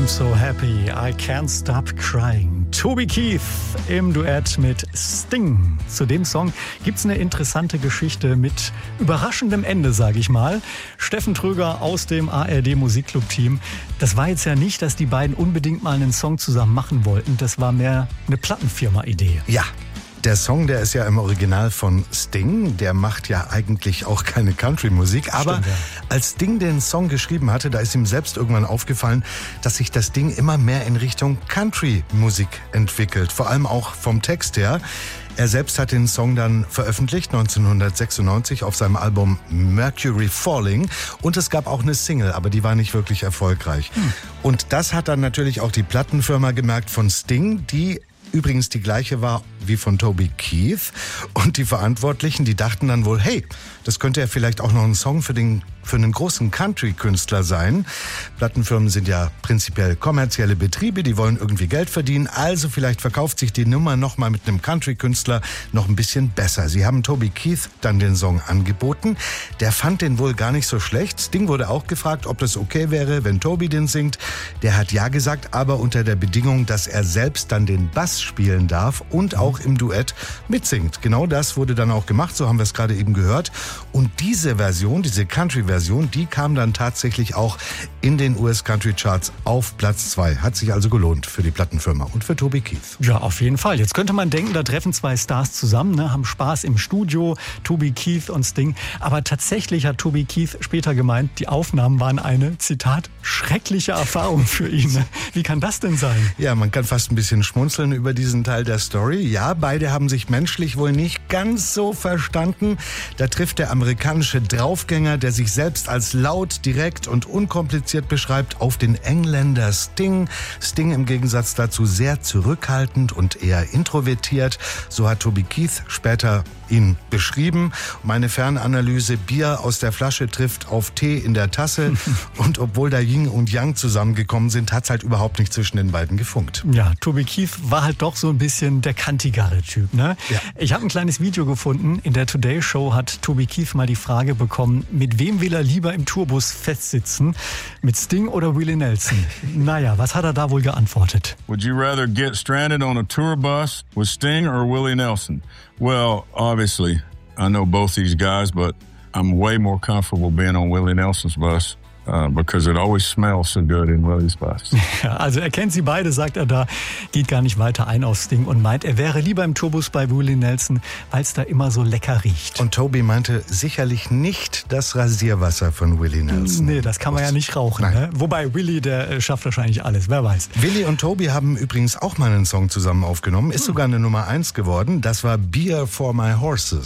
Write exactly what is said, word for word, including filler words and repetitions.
I'm so happy, I can't stop crying. Toby Keith im Duett mit Sting. Zu dem Song gibt's eine interessante Geschichte mit überraschendem Ende, sage ich mal. Steffen Tröger aus dem A R D Musikclub-Team. Das war jetzt ja nicht, dass die beiden unbedingt mal einen Song zusammen machen wollten. Das war mehr eine Plattenfirma-Idee. Ja. Der Song, der ist ja im Original von Sting. Der macht ja eigentlich auch keine Country-Musik. Aber Stimmt, ja. als Sting den Song geschrieben hatte, da ist ihm selbst irgendwann aufgefallen, dass sich das Ding immer mehr in Richtung Country-Musik entwickelt. Vor allem auch vom Text her. Er selbst hat den Song dann veröffentlicht, neunzehnhundertsechsundneunzig, auf seinem Album Mercury Falling. Und es gab auch eine Single, aber die war nicht wirklich erfolgreich. Hm. Und das hat dann natürlich auch die Plattenfirma gemerkt von Sting, die übrigens die gleiche war wie von Toby Keith. Und die Verantwortlichen, die dachten dann wohl, hey, das könnte ja vielleicht auch noch ein Song für den für einen großen Country-Künstler sein. Plattenfirmen sind ja prinzipiell kommerzielle Betriebe, die wollen irgendwie Geld verdienen. Also vielleicht verkauft sich die Nummer nochmal mit einem Country-Künstler noch ein bisschen besser. Sie haben Toby Keith dann den Song angeboten. Der fand den wohl gar nicht so schlecht. Sting wurde auch gefragt, ob das okay wäre, wenn Toby den singt. Der hat ja gesagt, aber unter der Bedingung, dass er selbst dann den Bass spielen darf und auch im Duett mitsingt. Genau das wurde dann auch gemacht, so haben wir es gerade eben gehört. Und diese Version, diese Country-Version, die kam dann tatsächlich auch in den U S Country Charts auf Platz zwei. Hat sich also gelohnt für die Plattenfirma und für Toby Keith. Ja, auf jeden Fall. Jetzt könnte man denken, da treffen zwei Stars zusammen, ne, haben Spaß im Studio, Toby Keith und Sting. Aber tatsächlich hat Toby Keith später gemeint, die Aufnahmen waren eine, Zitat, schreckliche Erfahrung für ihn. Ne? Wie kann das denn sein? Ja, man kann fast ein bisschen schmunzeln über diesen Teil der Story. Ja, beide haben sich menschlich wohl nicht ganz so verstanden. Da trifft der amerikanische Draufgänger, der sich selbst als laut, direkt und unkompliziert beschreibt, auf den Engländer Sting. Sting im Gegensatz dazu sehr zurückhaltend und eher introvertiert. So hat Toby Keith später ihn beschrieben. Meine Fernanalyse, Bier aus der Flasche trifft auf Tee in der Tasse. Und obwohl da Yin und Yang zusammengekommen sind, hat es halt überhaupt nicht zwischen den beiden gefunkt. Ja, Toby Keith war halt doch so ein bisschen der kantigere Typ, ne? Ja. Ich habe ein kleines Video gefunden. In der Today Show hat Toby Keith mal die Frage bekommen, mit wem will er lieber im Tourbus festsitzen? Mit Sting oder Willie Nelson? Naja, was hat er da wohl geantwortet? Would you rather get stranded on a tour bus with Sting or Willie Nelson? Well, obviously, I know both these guys, but I'm way more comfortable being on Willie Nelson's bus. Uh, because it always smells so good in Willie's bus. Ja, also er kennt sie beide, sagt er da, geht gar nicht weiter ein auf Sting und meint, er wäre lieber im Tourbus bei Willie Nelson, weil es da immer so lecker riecht. Und Toby meinte sicherlich nicht das Rasierwasser von Willie Nelson. Nee, das kann man ja nicht rauchen. Ne? Wobei Willie, der äh, schafft wahrscheinlich alles, wer weiß. Willie und Toby haben übrigens auch mal einen Song zusammen aufgenommen, ist sogar eine Nummer eins geworden. Das war Beer for My Horses.